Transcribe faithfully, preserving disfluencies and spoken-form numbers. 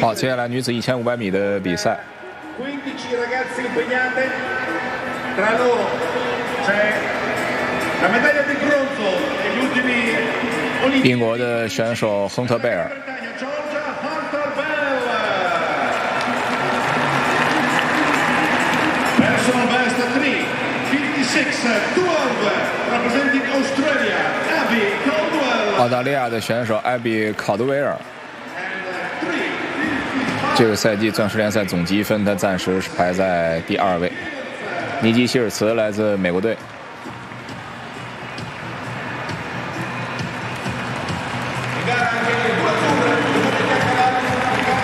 好，接下来女子一千五百米的比赛。英国的选手亨特贝尔。 Personal best three fifty-six twelve, representing Australia, Abby Caldwell. 澳大利亚的选手艾比考德维尔，这个赛季钻石联赛总积分他暂时是排在第二位。尼基希尔茨来自美国队。